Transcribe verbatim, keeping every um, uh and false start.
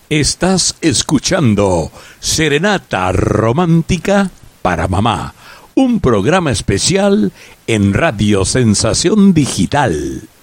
Estás escuchando Serenata Romántica para Mamá, un programa especial en Radio Sensación Digital.